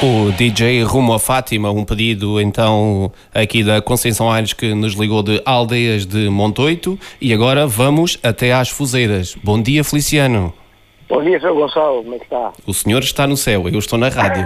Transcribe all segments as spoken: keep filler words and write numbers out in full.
O D J Rumo a Fátima, um pedido então aqui da Conceição Aires que nos ligou de Aldeias de Montoito, e agora vamos até às Fuzeiras. Bom dia, Feliciano. Bom dia, senhor Gonçalo, como é que está? O senhor está no céu, eu estou na rádio.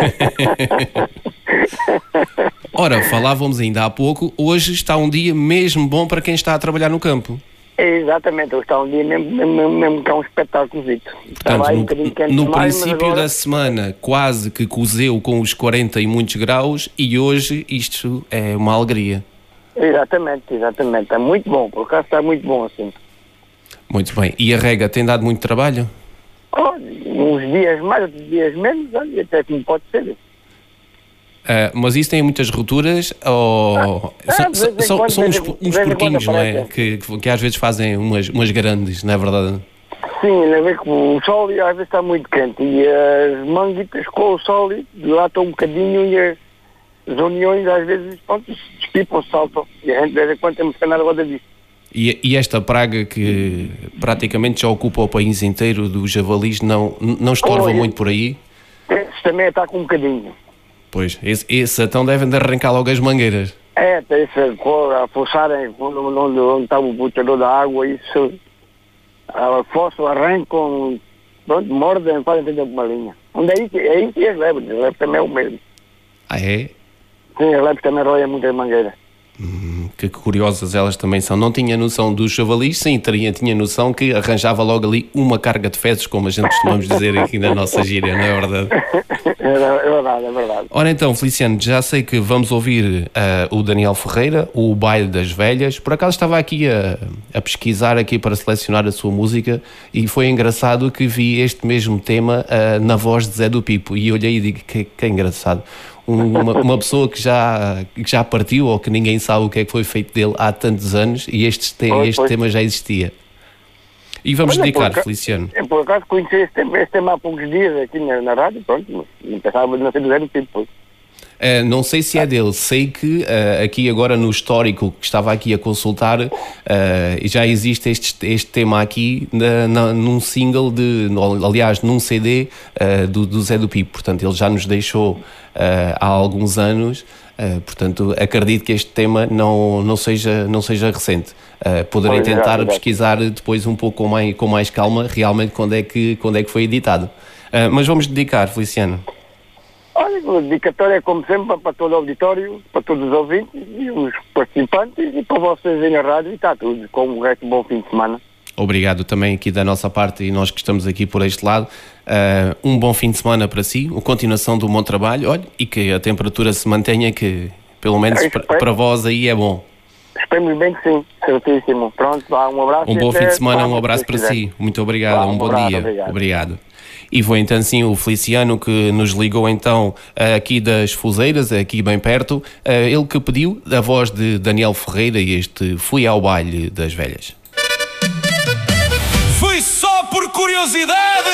Ora, falávamos ainda há pouco, hoje está um dia mesmo bom para quem está a trabalhar no campo. É, exatamente, hoje está um dia mesmo, mesmo, mesmo que é um espetáculozito. Portanto, no, um no demais, princípio agora... da semana quase que cozeu com os quarenta e muitos graus, e hoje isto é uma alegria. Exatamente, exatamente, está muito bom, por acaso está muito bom assim. Muito bem, e a rega tem dado muito trabalho? Oh, uns dias mais, outros dias menos, olha, até como pode ser. Uh, mas isso tem muitas rupturas ou ah, são, ah, são, quando, são uns, uns porquinhos, não é? Que, que, que às vezes fazem umas, umas grandes, não é verdade? Sim, a ver que o sol às vezes está muito quente e as manguitas com o sol lá estão um bocadinho e as, as uniões às vezes despipam, saltam e a gente de vez em quando temos que andar agora disso. E, e esta praga que praticamente já ocupa o país inteiro dos javalis não, não estorva oh, muito por aí? Esse também está com um bocadinho. Pois, esse, esse então devem de arrancar logo as mangueiras. É, tem esse a forçarem onde, onde está o botador da água, isso a força arrancam, pronto, mordem, fazem tudo uma linha. Onde é isso, é isso que as lebres, as lebres também é o mesmo. Ah, é? Sim, as lebres também roem muitas mangueiras. Hum, que curiosas elas também são. Não tinha noção dos javalis, sim, teria, tinha noção que arranjava logo ali uma carga de fezes, como a gente costumamos dizer aqui na nossa gíria, não é verdade? É verdade, é verdade. Ora então, Feliciano, já sei que vamos ouvir uh, o Daniel Ferreira, o Baile das Velhas. Por acaso estava aqui a, a pesquisar aqui para selecionar a sua música e foi engraçado que vi este mesmo tema uh, na voz de Zé do Pipo e olhei e digo que, que é engraçado. Uma, uma pessoa que já, que já partiu ou que ninguém sabe o que é que foi feito dele há tantos anos e este, te, pois, este pois. tema já existia. E vamos Olha, dedicar, por, Feliciano. Eu por acaso conheci este tema, este tema há poucos dias aqui na, na rádio, pronto, não pensava não ser do Zé do Pipo. Uh, não sei se é dele, sei que uh, aqui agora no histórico que estava aqui a consultar uh, já existe este, este tema aqui na, na, num single, de, no, aliás num C D uh, do, do Zé do Pipo, portanto ele já nos deixou uh, há alguns anos, uh, portanto acredito que este tema não, não, seja, não seja recente. Uh, poderei pois, tentar é, pesquisar depois um pouco com mais, com mais calma realmente quando é que, quando é que foi editado. Uh, mas vamos dedicar, Feliciano. Olha, o dedicatório é como sempre para todo o auditório, para todos os ouvintes e os participantes e para vocês aí na rádio e está tudo, com o resto bom fim de semana. Obrigado também aqui da nossa parte e nós que estamos aqui por este lado. Uh, um bom fim de semana para si, a continuação do bom trabalho, olha, e que a temperatura se mantenha, que pelo menos é, para, para vós aí é bom. Esperemos bem que sim, certíssimo. Pronto, vá, um abraço. Um bom fim de semana, um abraço para si. Muito obrigado, vá, um, um bom abraço, dia. Obrigado. obrigado. E foi então sim o Feliciano que nos ligou então aqui das Fuzeiras, aqui bem perto, ele que pediu a voz de Daniel Ferreira e este Fui ao Baile das Velhas. Fui só por curiosidade!